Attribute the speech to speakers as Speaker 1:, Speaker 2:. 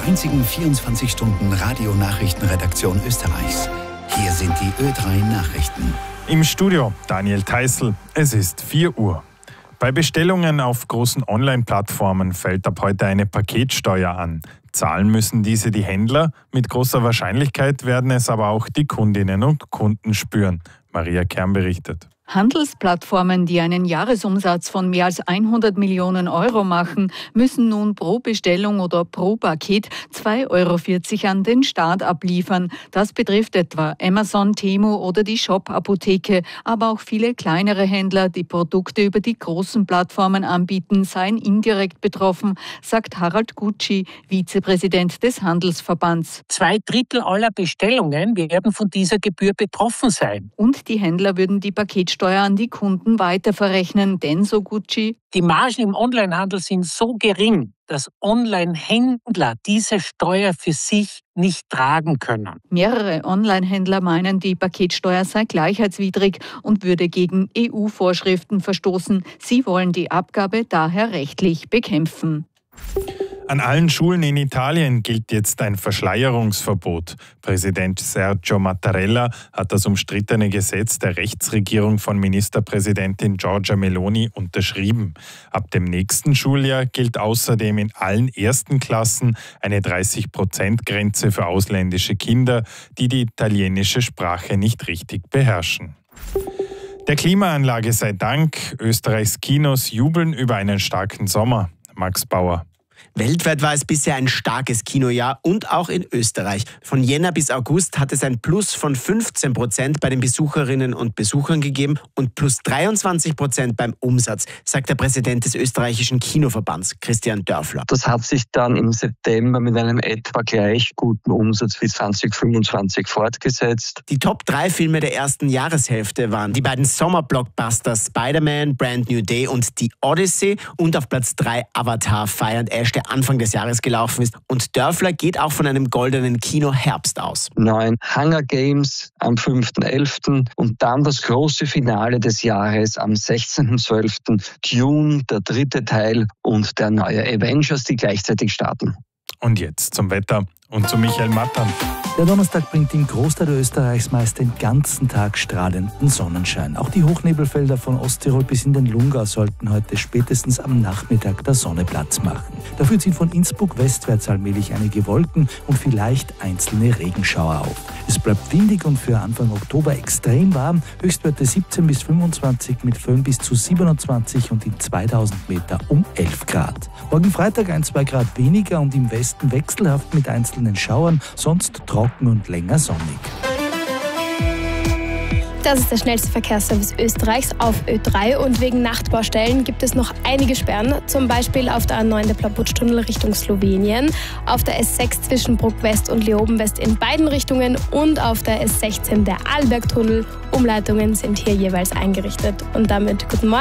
Speaker 1: der einzigen 24-Stunden-Radio-Nachrichtenredaktion Österreichs. Hier sind die Ö3 Nachrichten.
Speaker 2: Im Studio Daniel Theißl. Es ist 4 Uhr. Bei Bestellungen auf großen Online-Plattformen fällt ab heute eine Paketsteuer an. Zahlen müssen diese die Händler, mit großer Wahrscheinlichkeit werden es aber auch die Kundinnen und Kunden spüren. Maria Kern berichtet.
Speaker 3: Handelsplattformen, die einen Jahresumsatz von mehr als 100 Millionen Euro machen, müssen nun pro Bestellung oder pro Paket 2,40 € an den Staat abliefern. Das betrifft etwa Amazon, Temu oder die Shop-Apotheke, aber auch viele kleinere Händler, die Produkte über die großen Plattformen anbieten, seien indirekt betroffen, sagt Harald Gutschi, Vizepräsident des Handelsverbands.
Speaker 4: 2/3 aller Bestellungen werden von dieser Gebühr betroffen sein.
Speaker 3: Und die Händler würden die Paketsteuer an die Kunden weiterverrechnen, denn, so Gutschi,
Speaker 4: die Margen im Onlinehandel sind so gering, dass Online-Händler diese Steuer für sich nicht tragen können.
Speaker 3: Mehrere Online-Händler meinen, die Paketsteuer sei gleichheitswidrig und würde gegen EU-Vorschriften verstoßen. Sie wollen die Abgabe daher rechtlich bekämpfen.
Speaker 2: An allen Schulen in Italien gilt jetzt ein Verschleierungsverbot. Präsident Sergio Mattarella hat das umstrittene Gesetz der Rechtsregierung von Ministerpräsidentin Giorgia Meloni unterschrieben. Ab dem nächsten Schuljahr gilt außerdem in allen ersten Klassen eine 30%-Grenze für ausländische Kinder, die die italienische Sprache nicht richtig beherrschen. Der Klimaanlage sei Dank, Österreichs Kinos jubeln über einen starken Sommer. Max Bauer.
Speaker 5: Weltweit war es bisher ein starkes Kinojahr und auch in Österreich. Von Jänner bis August hat es ein Plus von 15% bei den Besucherinnen und Besuchern gegeben und plus 23% beim Umsatz, sagt der Präsident des österreichischen Kinoverbands, Christian Dörfler.
Speaker 6: Das hat sich dann im September mit einem etwa gleich guten Umsatz wie 2025 fortgesetzt.
Speaker 5: Die Top 3 Filme der ersten Jahreshälfte waren die beiden Sommerblockbuster Spider-Man, Brand New Day und The Odyssey und auf Platz 3 Avatar Fire and Ash, der Anfang des Jahres gelaufen ist. Und Dörfler geht auch von einem goldenen Kino-Herbst aus.
Speaker 6: 9 Hunger Games am 5.11. und dann das große Finale des Jahres am 16.12. Dune, der 3. Teil und der neue Avengers, die gleichzeitig starten.
Speaker 2: Und jetzt zum Wetter und zu Michael Mattern.
Speaker 7: Der Donnerstag bringt im Großteil Österreichs meist den ganzen Tag strahlenden Sonnenschein. Auch die Hochnebelfelder von Osttirol bis in den Lungau sollten heute spätestens am Nachmittag der Sonne Platz machen. Dafür ziehen von Innsbruck westwärts allmählich einige Wolken und vielleicht einzelne Regenschauer auf. Es bleibt windig und für Anfang Oktober extrem warm. Höchstwerte 17 bis 25 mit Föhn bis zu 27 und in 2000 Meter um 11 Grad. Morgen Freitag 1-2 Grad weniger und im Westen wechselhaft mit einzelnen Schauern, sonst trocken und länger sonnig.
Speaker 8: Das ist der schnellste Verkehrsservice Österreichs auf Ö3 und wegen Nachtbaustellen gibt es noch einige Sperren, zum Beispiel auf der A9 der Plaputsch-Tunnel Richtung Slowenien, auf der S6 zwischen Bruck West und Leoben West in beiden Richtungen und auf der S16 der Arlberg-Tunnel. Umleitungen sind hier jeweils eingerichtet. Und damit guten Morgen.